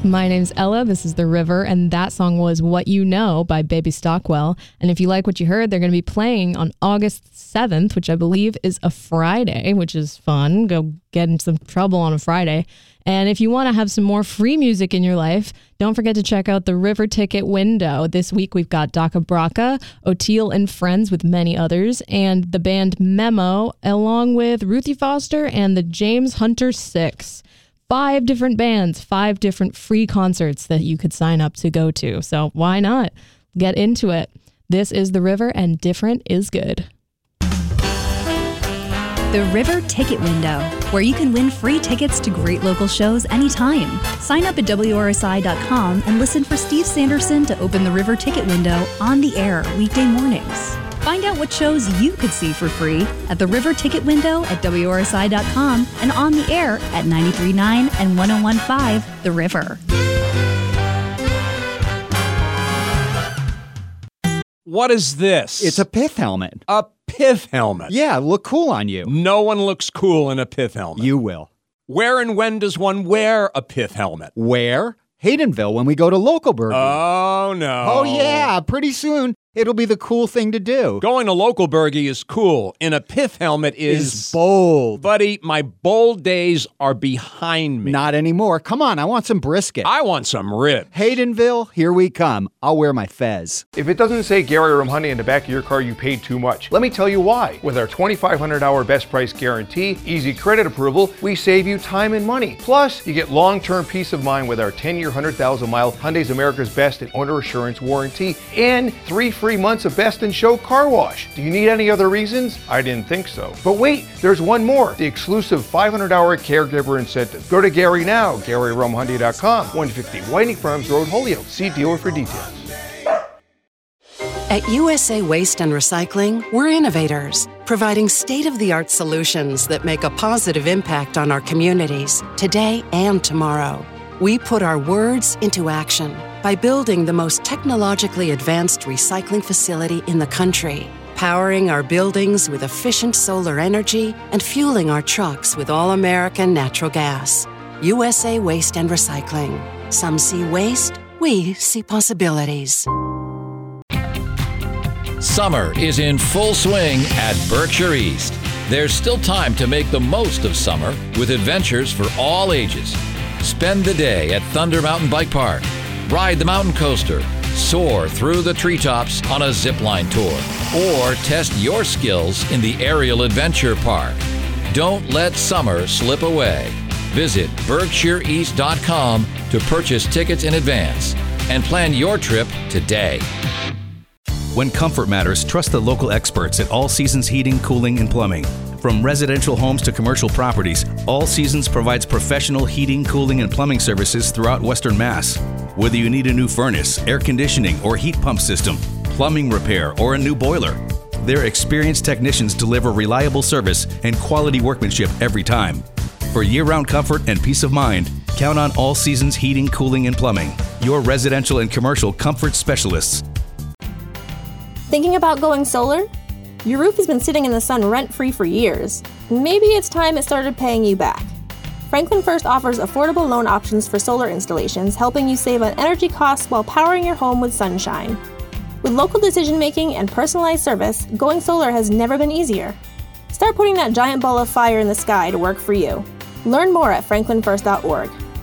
My name's Ella, this is The River, and that song was What You Know by Baby Stockwell. And if you like what you heard, they're going to be playing on August 7th, which I believe is a Friday, which is fun. Go get in some trouble on a Friday. And if you want to have some more free music in your life, don't forget to check out the River Ticket window. This week we've got Daka Braka, Oteil and Friends with many others, and the band Memo, along with Ruthie Foster and the James Hunter Six. 5 different bands, 5 different free concerts that you could sign up to go to. So why not? Get into it. This is The River, and different is good. The River Ticket Window, where you can win free tickets to great local shows anytime. Sign up at WRSI.com and listen for Steve Sanderson to open the River Ticket Window on the air weekday mornings. Find out what shows you could see for free at the River Ticket Window at WRSI.com and on the air at 93.9 and 101.5 The River. What is this? It's a pith helmet. A pith helmet? Yeah, look cool on you. No one looks cool in a pith helmet. You will. Where and when does one wear a pith helmet? Where? Haydenville when we go to Local Burger. Oh, no. Oh, yeah. Pretty soon, it'll be the cool thing to do. Going to Local Burgie is cool. In a pith helmet is bold. Buddy, my bold days are behind me. Not anymore. Come on, I want some brisket. I want some ribs. Haydenville, here we come. I'll wear my fez. If it doesn't say Gary Rumhundy in the back of your car, you paid too much. Let me tell you why. With our $2,500 best price guarantee, easy credit approval, we save you time and money. Plus, you get long-term peace of mind with our 10-year, 100,000-mile Hyundai's America's Best and Owner Assurance warranty and 3 free months of Best in Show car wash. Do you need any other reasons? I didn't think so. But wait, there's one more. The exclusive $500 caregiver incentive. Go to Gary now, GaryRumhundy.com, 150 Whiting Farms Road, Holyoke. See dealer for details. At USA Waste and Recycling, we're innovators, providing state-of-the-art solutions that make a positive impact on our communities, today and tomorrow. We put our words into action by building the most technologically advanced recycling facility in the country, powering our buildings with efficient solar energy and fueling our trucks with all-American natural gas. USA Waste and Recycling. Some see waste, we see possibilities. Summer is in full swing at Berkshire East. There's still time to make the most of summer with adventures for all ages. Spend the day at Thunder Mountain Bike Park. Ride the mountain coaster. Soar through the treetops on a zipline tour. Or test your skills in the Aerial Adventure Park. Don't let summer slip away. Visit BerkshireEast.com to purchase tickets in advance and plan your trip today. When comfort matters, trust the local experts at All Seasons Heating, Cooling, and Plumbing. From residential homes to commercial properties, All Seasons provides professional heating, cooling, and plumbing services throughout Western Mass. Whether you need a new furnace, air conditioning, or heat pump system, plumbing repair, or a new boiler, their experienced technicians deliver reliable service and quality workmanship every time. For year-round comfort and peace of mind, count on All Seasons Heating, Cooling, and Plumbing, your residential and commercial comfort specialists. Thinking about going solar? Your roof has been sitting in the sun rent-free for years. Maybe it's time it started paying you back. Franklin First offers affordable loan options for solar installations, helping you save on energy costs while powering your home with sunshine. With local decision-making and personalized service, going solar has never been easier. Start putting that giant ball of fire in the sky to work for you. Learn more at franklinfirst.org.